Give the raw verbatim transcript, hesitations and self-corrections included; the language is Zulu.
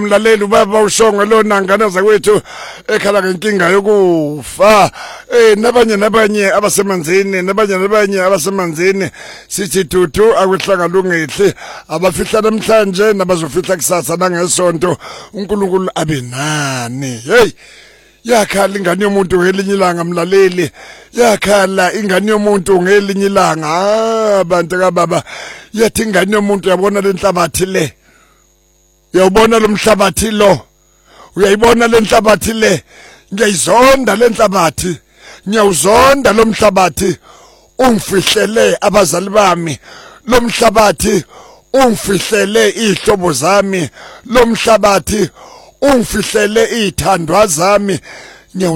Mlaleli ubaba ushonga lo nangana zakwethu ekhala ngenkinga yokufa eh nabanye nabanye abasemanzini nabanye nabanye abasemanzini sithi dudu akwehlanga lungehle abafihla namhlanje nabazofihla kusasa nangesonto uNkulunkulu abenani hey yakhala ingane yomuntu ngelinye ilanga mlaleli yakhala ingane yomuntu ngelinye ilanga abantu kababa yathi ingane yomuntu yabona lenhlabathi le uyabona lo mhlabathi lo uyayibona le nhlabathi le ngiyayizonda le nhlabathi ngiyawuzonda lo mhlabathi ungifihlele abazali bami lo mhlabathi ungifihlele ihlobo zami lo mhlabathi ungifihlele izithandwa zami